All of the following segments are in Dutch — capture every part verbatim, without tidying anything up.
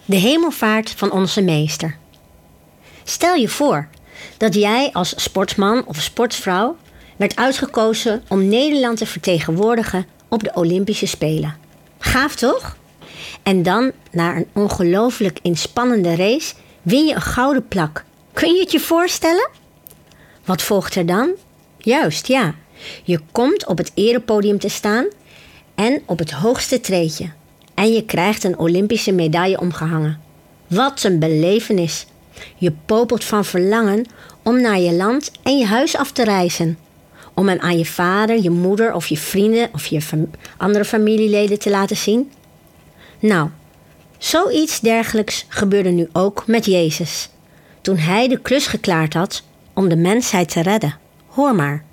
De hemelvaart van onze meester. Stel je voor dat jij als sportsman of sportsvrouw werd uitgekozen om Nederland te vertegenwoordigen op de Olympische Spelen. Gaaf toch? En dan, na een ongelooflijk inspannende race, win je een gouden plak. Kun je het je voorstellen? Wat volgt er dan? Juist, ja. Je komt op het erepodium te staan en op het hoogste treedje. En je krijgt een Olympische medaille omgehangen. Wat een belevenis. Je popelt van verlangen om naar je land en je huis af te reizen. Om hem aan je vader, je moeder of je vrienden of je fam- andere familieleden te laten zien. Nou, zoiets dergelijks gebeurde nu ook met Jezus. Toen hij de klus geklaard had om de mensheid te redden. Hoor maar.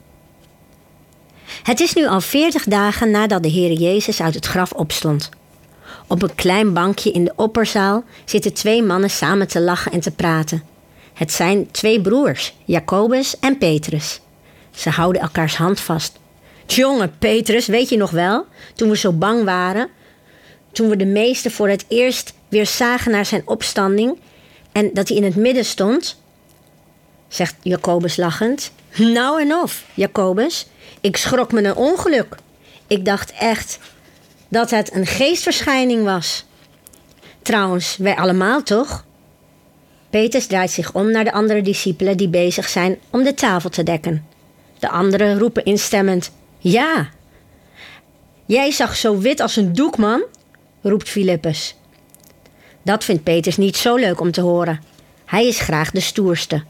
Het is nu al veertig dagen nadat de Heer Jezus uit het graf opstond. Op een klein bankje in de opperzaal zitten twee mannen samen te lachen en te praten. Het zijn twee broers, Jacobus en Petrus. Ze houden elkaars hand vast. Jongen, Petrus, weet je nog wel? Toen we zo bang waren. Toen we de meester voor het eerst weer zagen naar zijn opstanding. En dat hij in het midden stond. Zegt Jacobus lachend. Nou en of, Jacobus. Ik schrok me een ongeluk. Ik dacht echt dat het een geestverschijning was. Trouwens, wij allemaal toch? Petrus draait zich om naar de andere discipelen die bezig zijn om de tafel te dekken. De anderen roepen instemmend, ja. Jij zag zo wit als een doek, man, roept Filippus. Dat vindt Petrus niet zo leuk om te horen. Hij is graag de stoerste.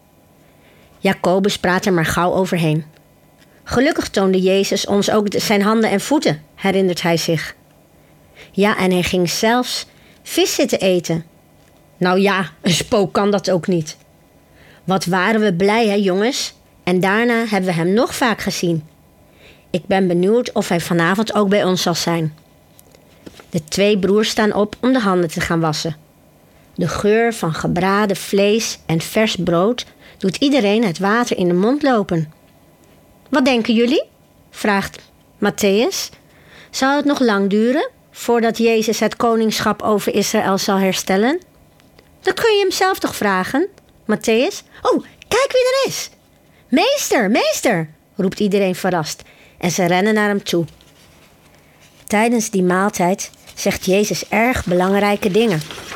Jacobus praat er maar gauw overheen. Gelukkig toonde Jezus ons ook zijn handen en voeten, herinnert hij zich. Ja, en hij ging zelfs vis zitten eten. Nou ja, een spook kan dat ook niet. Wat waren we blij, hè, jongens? En daarna hebben we hem nog vaak gezien. Ik ben benieuwd of hij vanavond ook bij ons zal zijn. De twee broers staan op om de handen te gaan wassen. De geur van gebraden vlees en vers brood doet iedereen het water in de mond lopen. Wat denken jullie? Vraagt Matthäus. Zal het nog lang duren voordat Jezus het koningschap over Israël zal herstellen? Dan kun je hem zelf toch vragen, Matthäus? Oh, kijk wie er is! Meester, meester, roept iedereen verrast en ze rennen naar hem toe. Tijdens die maaltijd zegt Jezus erg belangrijke dingen.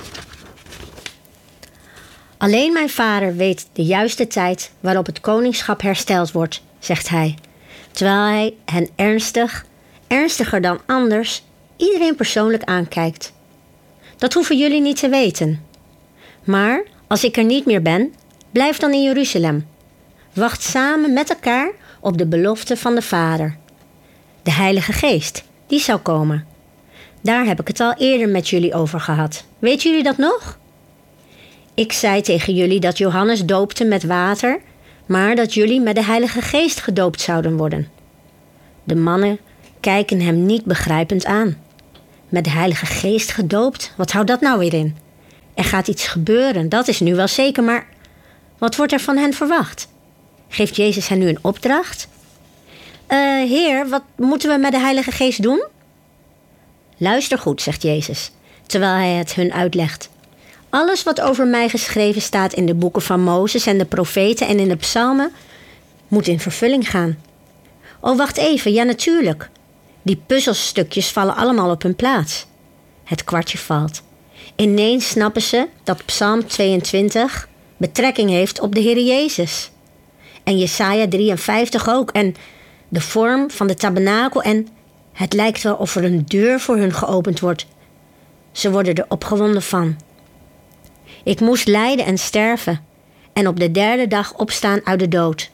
Alleen mijn vader weet de juiste tijd waarop het koningschap hersteld wordt, zegt hij, terwijl hij hen ernstig, ernstiger dan anders, iedereen persoonlijk aankijkt. Dat hoeven jullie niet te weten. Maar als ik er niet meer ben, blijf dan in Jeruzalem. Wacht samen met elkaar op de belofte van de Vader. De Heilige Geest, die zal komen. Daar heb ik het al eerder met jullie over gehad. Weet jullie dat nog? Ik zei tegen jullie dat Johannes doopte met water, maar dat jullie met de Heilige Geest gedoopt zouden worden. De mannen kijken hem niet begrijpend aan. Met de Heilige Geest gedoopt? Wat houdt dat nou weer in? Er gaat iets gebeuren, dat is nu wel zeker, maar wat wordt er van hen verwacht? Geeft Jezus hen nu een opdracht? Uh, Heer, wat moeten we met de Heilige Geest doen? Luister goed, zegt Jezus, terwijl hij het hun uitlegt. Alles wat over mij geschreven staat in de boeken van Mozes en de profeten en in de psalmen, moet in vervulling gaan. Oh, wacht even, ja natuurlijk. Die puzzelstukjes vallen allemaal op hun plaats. Het kwartje valt. Ineens snappen ze dat Psalm tweeëntwintig betrekking heeft op de Heer Jezus. En Jesaja drieënvijftig ook. En de vorm van de tabernakel. En het lijkt wel of er een deur voor hun geopend wordt. Ze worden er opgewonden van. Ik moest lijden en sterven. En op de derde dag opstaan uit de dood.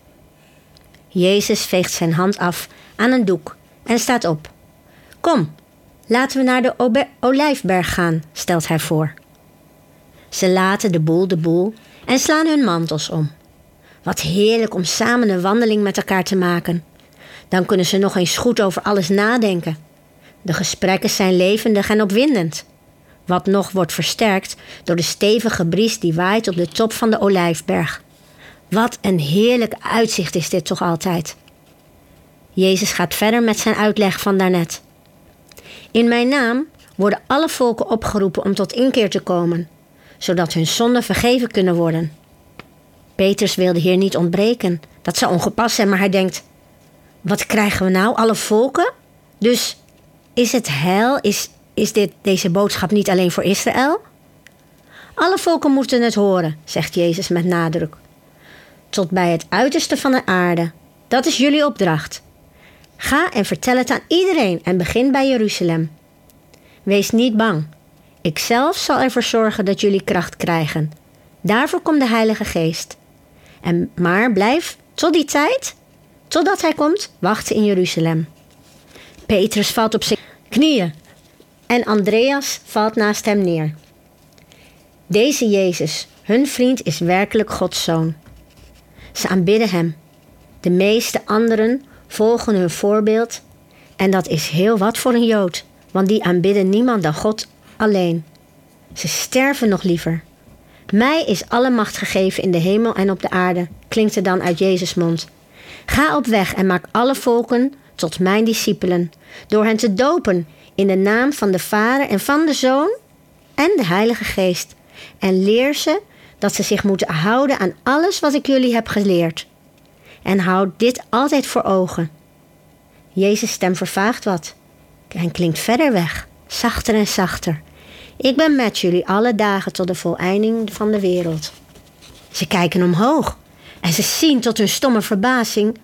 Jezus veegt zijn hand af aan een doek en staat op. Kom, laten we naar de Obe- Olijfberg gaan, stelt hij voor. Ze laten de boel de boel en slaan hun mantels om. Wat heerlijk om samen een wandeling met elkaar te maken. Dan kunnen ze nog eens goed over alles nadenken. De gesprekken zijn levendig en opwindend. Wat nog wordt versterkt door de stevige bries die waait op de top van de Olijfberg. Wat een heerlijk uitzicht is dit toch altijd. Jezus gaat verder met zijn uitleg van daarnet. In mijn naam worden alle volken opgeroepen om tot inkeer te komen, zodat hun zonden vergeven kunnen worden. Petrus wilde hier niet ontbreken. Dat zou ongepast zijn, maar hij denkt, wat krijgen we nou, alle volken? Dus is het heil, is, is dit, deze boodschap niet alleen voor Israël? Alle volken moeten het horen, zegt Jezus met nadruk. Tot bij het uiterste van de aarde. Dat is jullie opdracht. Ga en vertel het aan iedereen en begin bij Jeruzalem. Wees niet bang. Ik zelf zal ervoor zorgen dat jullie kracht krijgen. Daarvoor komt de Heilige Geest. En maar blijf tot die tijd, totdat hij komt, wachten in Jeruzalem. Petrus valt op zijn knieën en Andreas valt naast hem neer. Deze Jezus, hun vriend, is werkelijk Gods zoon. Ze aanbidden hem. De meeste anderen volgen hun voorbeeld. En dat is heel wat voor een Jood, want die aanbidden niemand dan God alleen. Ze sterven nog liever. Mij is alle macht gegeven in de hemel en op de aarde, klinkt er dan uit Jezus' mond. Ga op weg en maak alle volken tot mijn discipelen, door hen te dopen in de naam van de Vader en van de Zoon en de Heilige Geest. En leer ze dat ze zich moeten houden aan alles wat ik jullie heb geleerd. En houd dit altijd voor ogen. Jezus' stem vervaagt wat en klinkt verder weg, zachter en zachter. Ik ben met jullie alle dagen tot de voleinding van de wereld. Ze kijken omhoog en ze zien tot hun stomme verbazing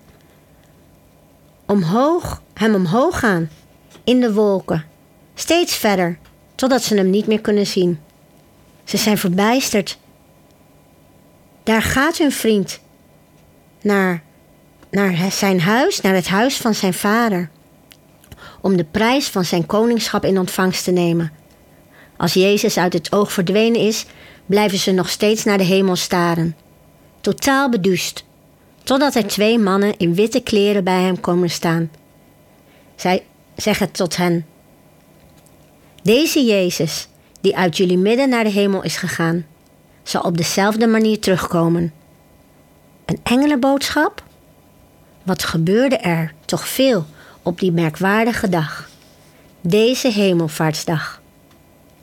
omhoog, hem omhoog gaan, in de wolken, steeds verder, totdat ze hem niet meer kunnen zien. Ze zijn verbijsterd. Daar gaat hun vriend naar, naar zijn huis, naar het huis van zijn vader, om de prijs van zijn koningschap in ontvangst te nemen. Als Jezus uit het oog verdwenen is, blijven ze nog steeds naar de hemel staren, totaal beduust, totdat er twee mannen in witte kleren bij hem komen staan. Zij zeggen tot hen: deze Jezus, die uit jullie midden naar de hemel is gegaan, zal op dezelfde manier terugkomen. Een engelenboodschap? Wat gebeurde er toch veel op die merkwaardige dag, deze hemelvaartsdag.